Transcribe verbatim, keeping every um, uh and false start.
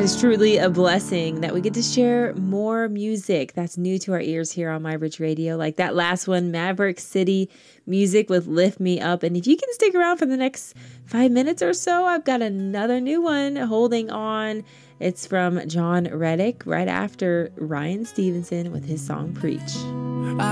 It's truly a blessing that we get to share more music that's new to our ears here on My Rich Radio. Like that last one, Maverick City Music with Lift Me Up. And if you can stick around for the next five minutes or so, I've got another new one, Holding On. It's from John Reddick right after Ryan Stevenson with his song Preach.